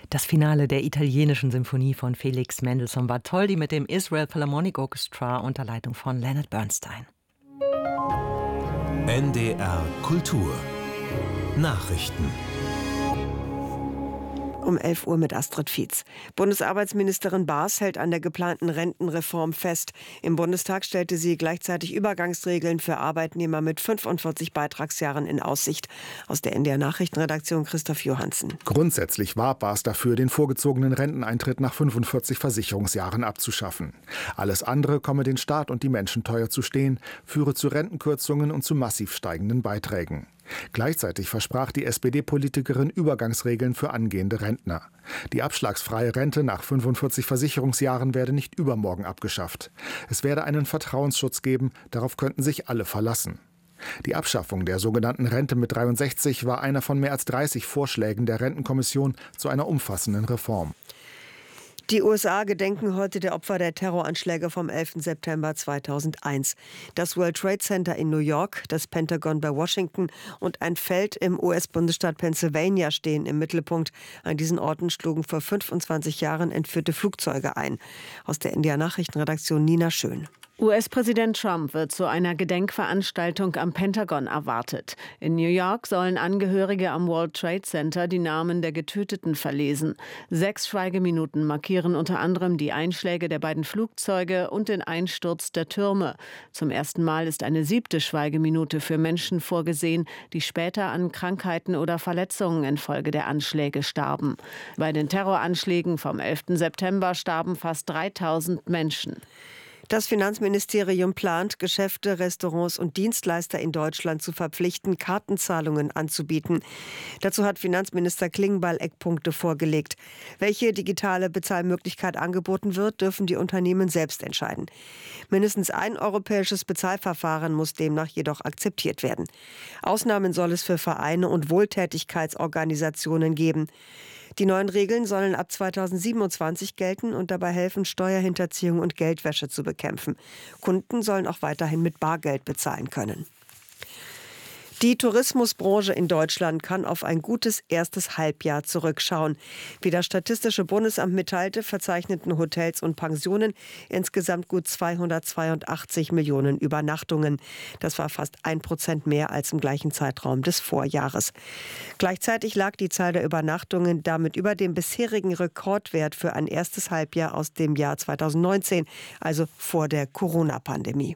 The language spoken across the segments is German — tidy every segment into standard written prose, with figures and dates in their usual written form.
Das Finale der italienischen Symphonie von Felix Mendelssohn Bartholdy mit dem Israel Philharmonic Orchestra unter Leitung von Leonard Bernstein. NDR Kultur Nachrichten. Um 11 Uhr mit Astrid Fietz. Bundesarbeitsministerin Baas hält an der geplanten Rentenreform fest. Im Bundestag stellte sie gleichzeitig Übergangsregeln für Arbeitnehmer mit 45 Beitragsjahren in Aussicht. Aus der NDR Nachrichtenredaktion Christoph Johansen. Grundsätzlich war Baas dafür, den vorgezogenen Renteneintritt nach 45 Versicherungsjahren abzuschaffen. Alles andere komme den Staat und die Menschen teuer zu stehen, führe zu Rentenkürzungen und zu massiv steigenden Beiträgen. Gleichzeitig versprach die SPD-Politikerin Übergangsregeln für angehende Rentner. Die abschlagsfreie Rente nach 45 Versicherungsjahren werde nicht übermorgen abgeschafft. Es werde einen Vertrauensschutz geben, darauf könnten sich alle verlassen. Die Abschaffung der sogenannten Rente mit 63 war einer von mehr als 30 Vorschlägen der Rentenkommission zu einer umfassenden Reform. Die USA gedenken heute der Opfer der Terroranschläge vom 11. September 2001. Das World Trade Center in New York, das Pentagon bei Washington und ein Feld im US-Bundesstaat Pennsylvania stehen im Mittelpunkt. An diesen Orten schlugen vor 25 Jahren entführte Flugzeuge ein. Aus der NDR Nachrichtenredaktion Nina Schön. US-Präsident Trump wird zu einer Gedenkveranstaltung am Pentagon erwartet. In New York sollen Angehörige am World Trade Center die Namen der Getöteten verlesen. 6 Schweigeminuten markieren unter anderem die Einschläge der beiden Flugzeuge und den Einsturz der Türme. Zum ersten Mal ist eine 7. Schweigeminute für Menschen vorgesehen, die später an Krankheiten oder Verletzungen infolge der Anschläge starben. Bei den Terroranschlägen vom 11. September starben fast 3000 Menschen. Das Finanzministerium plant, Geschäfte, Restaurants und Dienstleister in Deutschland zu verpflichten, Kartenzahlungen anzubieten. Dazu hat Finanzminister Klingbeil Eckpunkte vorgelegt. Welche digitale Bezahlmöglichkeit angeboten wird, dürfen die Unternehmen selbst entscheiden. Mindestens ein europäisches Bezahlverfahren muss demnach jedoch akzeptiert werden. Ausnahmen soll es für Vereine und Wohltätigkeitsorganisationen geben. Die neuen Regeln sollen ab 2027 gelten und dabei helfen, Steuerhinterziehung und Geldwäsche zu bekämpfen. Kunden sollen auch weiterhin mit Bargeld bezahlen können. Die Tourismusbranche in Deutschland kann auf ein gutes erstes Halbjahr zurückschauen. Wie das Statistische Bundesamt mitteilte, verzeichneten Hotels und Pensionen insgesamt gut 282 Millionen Übernachtungen. Das war fast 1% mehr als im gleichen Zeitraum des Vorjahres. Gleichzeitig lag die Zahl der Übernachtungen damit über dem bisherigen Rekordwert für ein erstes Halbjahr aus dem Jahr 2019, also vor der Corona-Pandemie.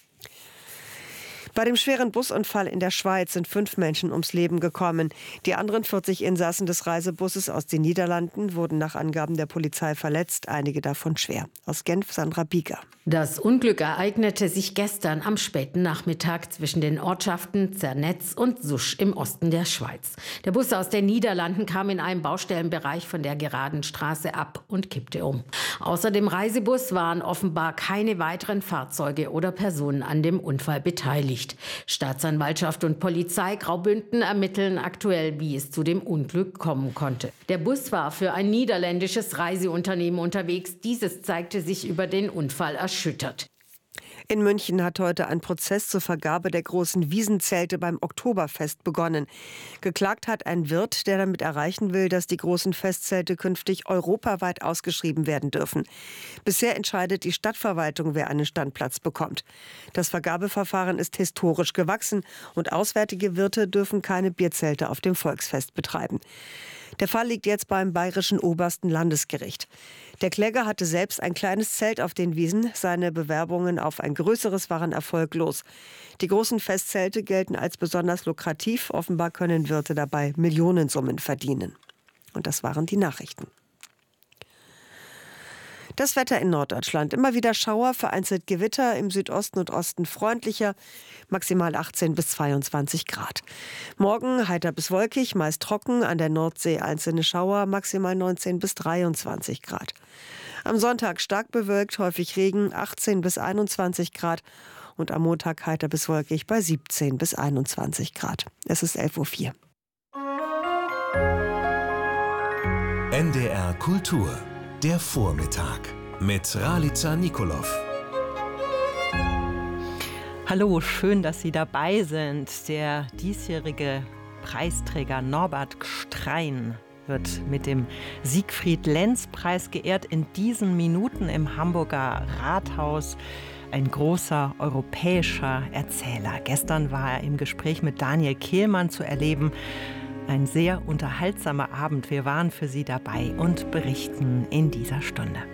Bei dem schweren Busunfall in der Schweiz sind 5 Menschen ums Leben gekommen. Die anderen 40 Insassen des Reisebusses aus den Niederlanden wurden nach Angaben der Polizei verletzt, einige davon schwer. Aus Genf Sandra Bieger. Das Unglück ereignete sich gestern am späten Nachmittag zwischen den Ortschaften Zernetz und Susch im Osten der Schweiz. Der Bus aus den Niederlanden kam in einem Baustellenbereich von der geraden Straße ab und kippte um. Außer dem Reisebus waren offenbar keine weiteren Fahrzeuge oder Personen an dem Unfall beteiligt. Staatsanwaltschaft und Polizei Graubünden ermitteln aktuell, wie es zu dem Unglück kommen konnte. Der Bus war für ein niederländisches Reiseunternehmen unterwegs. Dieses zeigte sich über den Unfall erschüttert. In München hat heute ein Prozess zur Vergabe der großen Wiesenzelte beim Oktoberfest begonnen. Geklagt hat ein Wirt, der damit erreichen will, dass die großen Festzelte künftig europaweit ausgeschrieben werden dürfen. Bisher entscheidet die Stadtverwaltung, wer einen Standplatz bekommt. Das Vergabeverfahren ist historisch gewachsen und auswärtige Wirte dürfen keine Bierzelte auf dem Volksfest betreiben. Der Fall liegt jetzt beim Bayerischen Obersten Landesgericht. Der Kläger hatte selbst ein kleines Zelt auf den Wiesen. Seine Bewerbungen auf ein größeres waren erfolglos. Die großen Festzelte gelten als besonders lukrativ. Offenbar können Wirte dabei Millionensummen verdienen. Und das waren die Nachrichten. Das Wetter in Norddeutschland. Immer wieder Schauer, vereinzelt Gewitter, im Südosten und Osten freundlicher, maximal 18 bis 22 Grad. Morgen heiter bis wolkig, meist trocken, an der Nordsee einzelne Schauer, maximal 19 bis 23 Grad. Am Sonntag stark bewölkt, häufig Regen, 18 bis 21 Grad. Und am Montag heiter bis wolkig bei 17 bis 21 Grad. Es ist 11.04 Uhr. NDR Kultur. Der Vormittag mit Ralica Nikolov. Hallo, schön, dass Sie dabei sind. Der diesjährige Preisträger Norbert Gstrein wird mit dem Siegfried-Lenz-Preis geehrt. In diesen Minuten im Hamburger Rathaus. Ein großer europäischer Erzähler. Gestern war er im Gespräch mit Daniel Kehlmann zu erleben. Ein sehr unterhaltsamer Abend. Wir waren für Sie dabei und berichten in dieser Stunde.